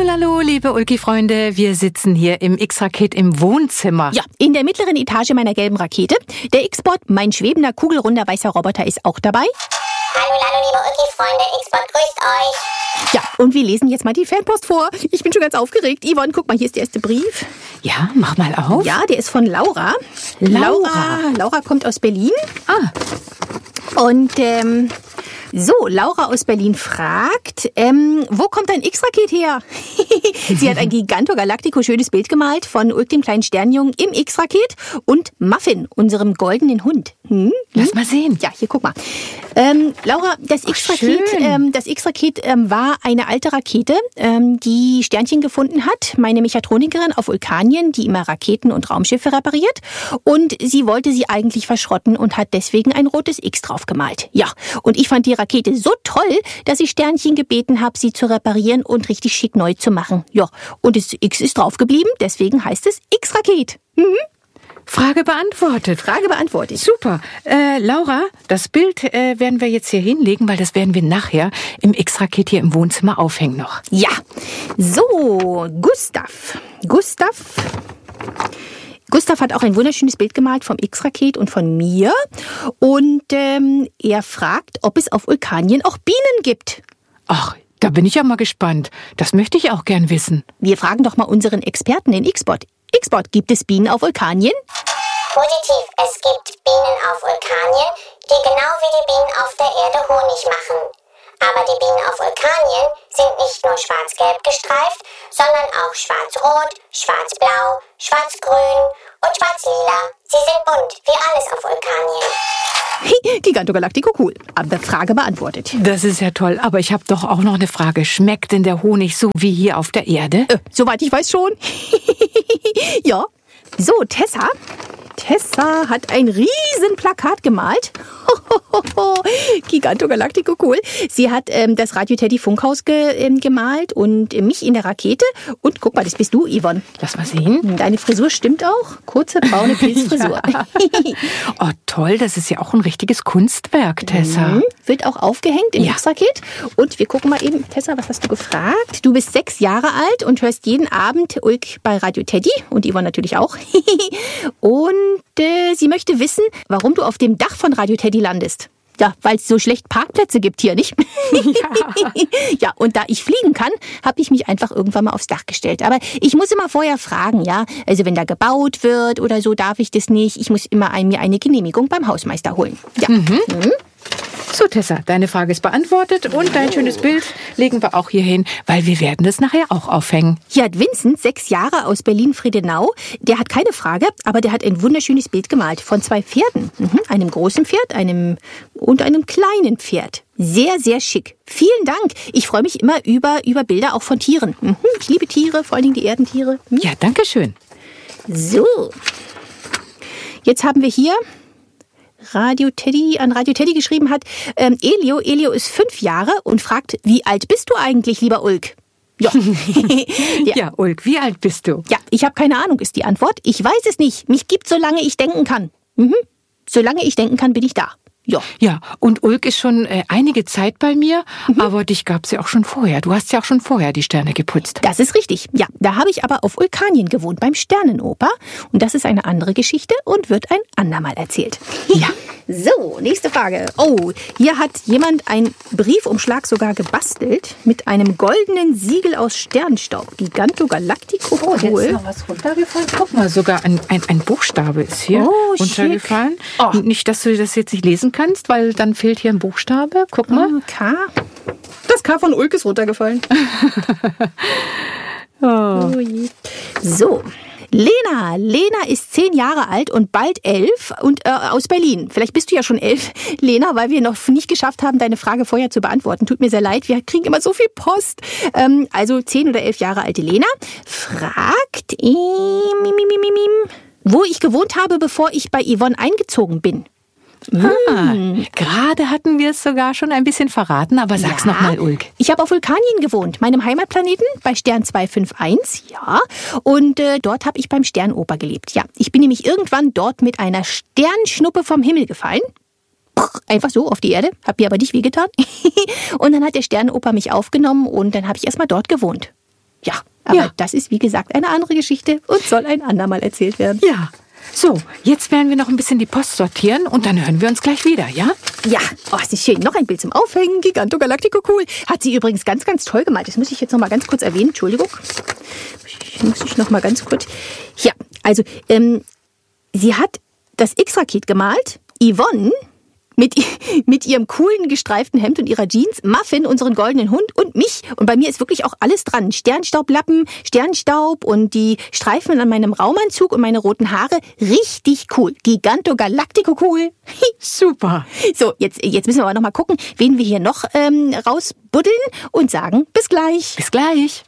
Hallo, liebe Ulki-Freunde. Wir sitzen hier im X-Raket im Wohnzimmer. Ja, in der mittleren Etage meiner gelben Rakete. Der X-Bot, mein schwebender, kugelrunder, weißer Roboter, ist auch dabei. Hallo, liebe Ulki-Freunde. X-Bot grüßt euch. Ja, und wir lesen jetzt mal die Fanpost vor. Ich bin schon ganz aufgeregt. Yvonne, guck mal, hier ist der erste Brief. Ja, mach mal auf. Ja, der ist von Laura. Laura kommt aus Berlin. Und, so, Laura aus Berlin fragt, wo kommt dein X-Raket her? Sie hat ein Giganto Galactico schönes Bild gemalt von Ulk, dem kleinen Sternjungen, im X-Raket und Muffin, unserem goldenen Hund. Lass mal sehen. Ja, hier, guck mal. Laura, das X-Raket war eine alte Rakete, die Sternchen gefunden hat, meine Mechatronikerin auf Vulkanien, die immer Raketen und Raumschiffe repariert. Und sie wollte sie eigentlich verschrotten und hat deswegen ein rotes X drauf gemalt. Ja, und ich fand die Rakete so toll, dass ich Sternchen gebeten habe, sie zu reparieren und richtig schick neu zu machen. Ja, und das X ist drauf geblieben, deswegen heißt es X-Raket. Frage beantwortet. Super. Laura, das Bild werden wir jetzt hier hinlegen, weil das werden wir nachher im X-Raket hier im Wohnzimmer aufhängen noch. Ja, so, Gustav hat auch ein wunderschönes Bild gemalt vom X-Raket und von mir. Und er fragt, ob es auf Vulkanien auch Bienen gibt. Ach, da bin ich ja mal gespannt. Das möchte ich auch gern wissen. Wir fragen doch mal unseren Experten, den X-Bot. X-Bot, gibt es Bienen auf Vulkanien? Positiv, es gibt Bienen auf Vulkanien, die genau wie die Bienen auf der Erde Honig machen. Aber die Bienen auf Vulkanien sind nicht nur schwarz-gelb gestreift, sondern auch schwarz-rot, schwarz-blau, schwarz-grün und schwarz-lila. Sie sind bunt, wie alles auf Vulkanien. Giganto Galactico, cool. Aber Frage beantwortet. Das ist ja toll, aber ich habe doch auch noch eine Frage. Schmeckt denn der Honig so wie hier auf der Erde? Soweit ich weiß schon. Ja. So, Tessa hat ein riesen Plakat gemalt. Giganto Galactico, cool. Sie hat das Radio Teddy Funkhaus gemalt und mich in der Rakete. Und guck mal, das bist du, Yvonne. Lass mal sehen. Deine Frisur stimmt auch. Kurze, braune Pilzfrisur. Ja. Oh, toll. Das ist ja auch ein richtiges Kunstwerk, Tessa. Wird auch aufgehängt im X-Raket. Und wir gucken mal eben, Tessa, was hast du gefragt? Du bist 6 Jahre alt und hörst jeden Abend Ulk bei Radio Teddy. Und Yvonne natürlich auch. Und sie möchte wissen, warum du auf dem Dach von Radio Teddy landest. Ja, weil es so schlecht Parkplätze gibt hier, nicht? Ja, und da ich fliegen kann, habe ich mich einfach irgendwann mal aufs Dach gestellt. Aber ich muss immer vorher fragen, ja. Also wenn da gebaut wird oder so, darf ich das nicht. Ich muss immer mir eine Genehmigung beim Hausmeister holen. Ja. So, Tessa, deine Frage ist beantwortet und dein schönes Bild legen wir auch hier hin, weil wir werden das nachher auch aufhängen. Hier hat Vincent, 6 Jahre, aus Berlin-Friedenau, der hat keine Frage, aber der hat ein wunderschönes Bild gemalt von 2 Pferden. Einem großen Pferd und einem kleinen Pferd. Sehr, sehr schick. Vielen Dank. Ich freue mich immer über Bilder auch von Tieren. Ich liebe Tiere, vor allen Dingen die Erdentiere. Ja, danke schön. So, jetzt haben wir hier an Radio Teddy geschrieben hat, Elio ist 5 Jahre und fragt, wie alt bist du eigentlich, lieber Ulk? Ja. Ja, Ulk, wie alt bist du? Ja, ich habe keine Ahnung, ist die Antwort. Ich weiß es nicht. Mich gibt, solange ich denken kann. Solange ich denken kann, bin ich da. Ja, und Ulk ist schon einige Zeit bei mir, aber dich gab's ja auch schon vorher. Du hast ja auch schon vorher die Sterne geputzt. Das ist richtig. Ja, da habe ich aber auf Vulkanien gewohnt, beim Sternenoper. Und das ist eine andere Geschichte und wird ein andermal erzählt. Ja. So, nächste Frage. Oh, hier hat jemand einen Briefumschlag sogar gebastelt mit einem goldenen Siegel aus Sternstaub. Giganto Galactico. Oh, da ist noch was runtergefallen. Guck mal, sogar ein Buchstabe ist hier runtergefallen. Oh. Nicht, dass du das jetzt nicht lesen kannst, weil dann fehlt hier ein Buchstabe. Guck mal. K. Das K von Ulk ist runtergefallen. Oh. So. Lena ist 10 Jahre alt und bald 11 und aus Berlin. Vielleicht bist du ja schon 11, Lena, weil wir noch nicht geschafft haben, deine Frage vorher zu beantworten. Tut mir sehr leid, wir kriegen immer so viel Post. Also 10 oder 11 Jahre alte Lena fragt, wo ich gewohnt habe, bevor ich bei Yvonne eingezogen bin. Gerade hatten wir es sogar schon ein bisschen verraten, aber sag's noch mal, Ulk. Ich habe auf Vulkanien gewohnt, meinem Heimatplaneten, bei Stern 251, ja. Und dort habe ich beim Sternoper gelebt, ja. Ich bin nämlich irgendwann dort mit einer Sternschnuppe vom Himmel gefallen. Einfach so auf die Erde, hab mir aber nicht wehgetan. Und dann hat der Sternoper mich aufgenommen und dann habe ich erstmal dort gewohnt. Ja, aber das ist, wie gesagt, eine andere Geschichte und soll ein andermal erzählt werden. Ja. So, jetzt werden wir noch ein bisschen die Post sortieren und dann hören wir uns gleich wieder, ja? Ja, oh, es ist schön. Noch ein Bild zum Aufhängen. Giganto Galactico cool. Hat sie übrigens ganz, ganz toll gemalt. Das muss ich jetzt noch mal ganz kurz erwähnen. Entschuldigung. Muss ich noch mal ganz kurz. Ja, also, sie hat das X-Raket gemalt. Yvonne mit ihrem coolen gestreiften Hemd und ihrer Jeans, Muffin, unseren goldenen Hund und mich. Und bei mir ist wirklich auch alles dran. Sternstaublappen, Sternstaub und die Streifen an meinem Raumanzug und meine roten Haare. Richtig cool. Giganto Galactico cool. Super. So, jetzt müssen wir aber noch mal gucken, wen wir hier noch rausbuddeln und sagen bis gleich. Bis gleich.